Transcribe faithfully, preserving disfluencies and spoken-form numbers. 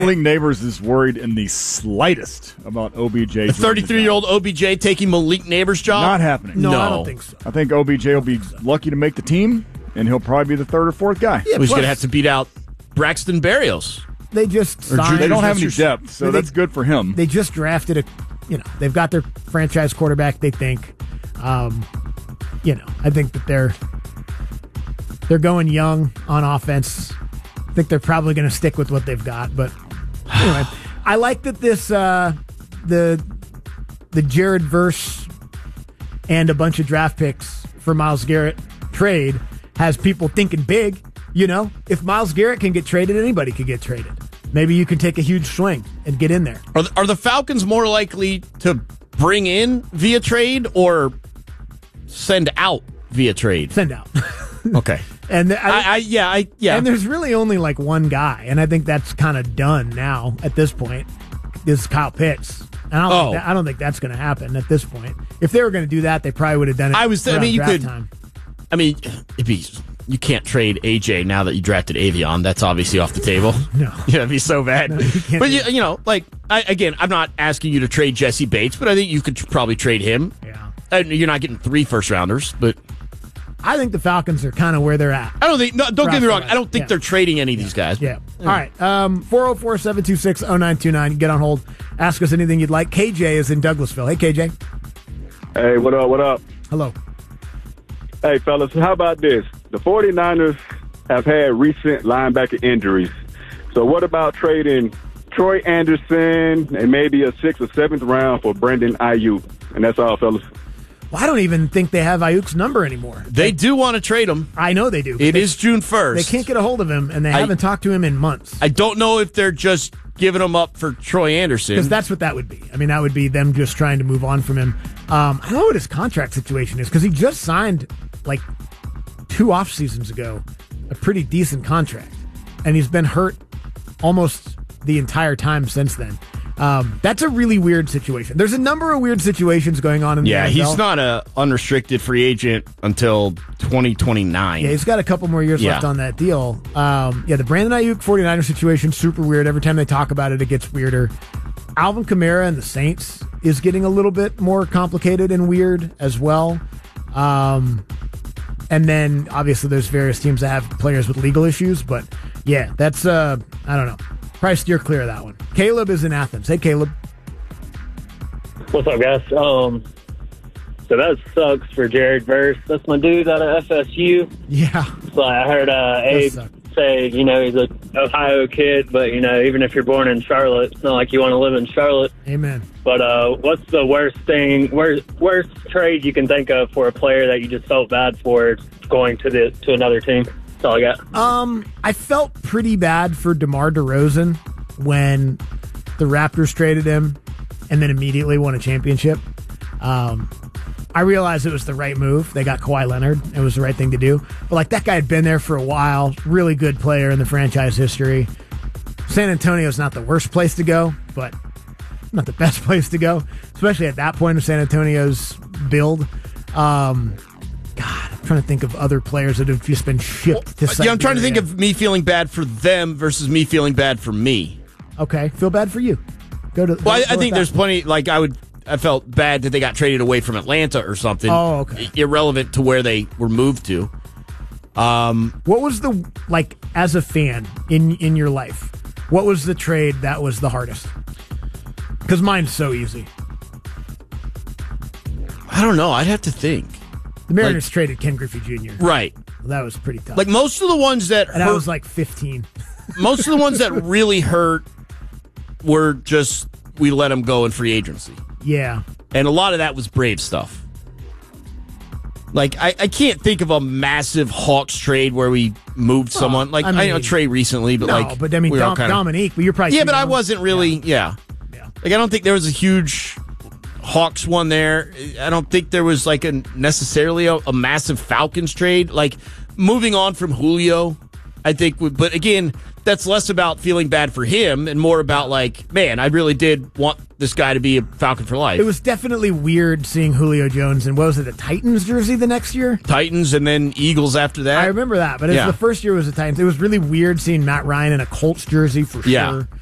Malik Neighbors is worried in the slightest about O B J. The thirty-three-year-old O B J taking Malik Neighbors' job? Not happening. No, No. I don't think so. I think O B J will be lucky to make the team, and he'll probably be the third or fourth guy. Yeah, Who's plus- going to have to beat out Braxton Berrios? They just Or signed. they don't have any depth, so They- that's good for him. They just drafted a, you know, they've got their franchise quarterback. They think, um, you know, I think that they're they're going young on offense. I think they're probably going to stick with what they've got. But anyway, I like that this uh, the the Jared Verse and a bunch of draft picks for Myles Garrett trade has people thinking big. You know, if Myles Garrett can get traded, anybody could get traded. Maybe you can take a huge swing and get in there. Are the, are the Falcons more likely to bring in via trade or send out via trade? Send out. Okay. And the, I, I yeah, I yeah. And there's really only like one guy, and I think that's kind of done now at this point. Is Kyle Pitts. And I don't, Oh. think that, I don't think that's going to happen at this point. If they were going to do that, they probably would have done it. I was I around mean you draft could time. I mean it'd be you can't trade A J now that you drafted Avion. That's obviously off the table. No. Yeah, it'd be so bad. No, you can't but do you, that. you know, like I, again, I'm not asking you to trade Jesse Bates, but I think you could tr- probably trade him. Yeah. And you're not getting three first rounders, but I think the Falcons are kind of where they're at. I don't think. No, don't get me wrong. Draft-wise. I don't think Yeah. they're trading any of these guys. Yeah. All right. Um, four oh four, seven two six, oh nine two nine. Get on hold. Ask us anything you'd like. K J is in Douglasville. Hey, K J. Hey, what up, what up? Hello. Hey, fellas, how about this? The 49ers have had recent linebacker injuries. So what about trading Troy Anderson and maybe a sixth or seventh round for Brandon Ayuk? And that's all, fellas. Well, I don't even think they have Ayuk's number anymore. They do want to trade him. I know they do. It they, is June first. They can't get a hold of him, and they I- haven't talked to him in months. I don't know if they're just giving him up for Troy Anderson. Because that's what that would be. I mean, that would be them just trying to move on from him. Um, I don't know what his contract situation is because he just signed like two off seasons ago a pretty decent contract, and he's been hurt almost the entire time since then. Um, that's a really weird situation. There's a number of weird situations going on in the yeah, N F L. he's not a unrestricted free agent until twenty twenty-nine. Yeah, he's got a couple more years Yeah. left on that deal. Um, yeah, the Brandon Ayuk 49ers situation, super weird. Every time they talk about it, it gets weirder. Alvin Kamara and the Saints is getting a little bit more complicated and weird as well. Um, and then, obviously, there's various teams that have players with legal issues. But, yeah, that's, uh, I don't know. Probably steer clear of that one. Caleb is in Athens. Hey, Caleb. What's up, guys? Um, so that sucks for Jared Verse. That's my dude out of F S U. Yeah. So I heard uh, Abe suck. say, you know, he's a Ohio kid, but, you know, even if you're born in Charlotte, it's not like you want to live in Charlotte. Amen. But uh, what's the worst thing, worst, worst trade you can think of for a player that you just felt bad for going to the to another team? That's all I got. Um, I felt pretty bad for DeMar DeRozan when the Raptors traded him and then immediately won a championship. Um, I realized it was the right move. They got Kawhi Leonard. It was the right thing to do. But, like, that guy had been there for a while. Really good player in the franchise history. San Antonio's not the worst place to go, but not the best place to go, especially at that point of San Antonio's build. Um, God, I'm trying to think of other players that have just been shipped to yeah, I'm trying to think Siberia. of me feeling bad for them versus me feeling bad for me. Okay, feel bad for you. Go to. Well, go I, I with think that. there's plenty. Like I would, I felt bad that they got traded away from Atlanta or something. Oh, okay. I- irrelevant to where they were moved to. Um, What was the like as a fan in in your life? What was the trade that was the hardest? Because mine's so easy. I don't know. I'd have to think. The Mariners traded Ken Griffey Junior Right. That was pretty tough. Like most of the ones that and I hurt, was like fifteen. most of the ones that really hurt were just we let them go in free agency, Yeah. and a lot of that was Brave stuff. Like I, I can't think of a massive Hawks trade where we moved someone. Like I I, mean- know Trey recently, but No, like but I mean we were all Dom, kinda- Dominique. But you're probably Yeah, too but I young. wasn't really. Yeah. Yeah. Like I don't think there was a huge Hawks one there. I don't think there was like a necessarily a, a massive Falcons trade. Like moving on from Julio, I think. Would, but again, that's less about feeling bad for him and more about like, man, I really did want this guy to be a Falcon for life. It was definitely weird seeing Julio Jones and what was it, the Titans jersey the next year? Titans and then Eagles after that. I remember that, but it was Yeah. the first year was the Titans. It was really weird seeing Matt Ryan in a Colts jersey for Yeah. sure.